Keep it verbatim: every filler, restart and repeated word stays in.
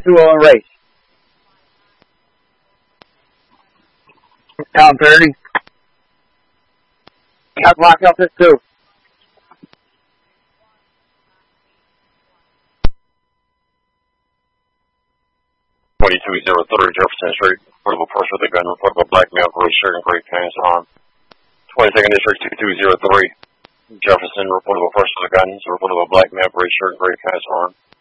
two oh race. Count thirty. Got blocked off this too. twenty-two oh three Jefferson Street, portable purse with a gun, reportable black male, gray shirt and gray pants on. twenty-second District two two oh three Jefferson, reportable purse with a gun, reportable black male, gray shirt and gray pants on.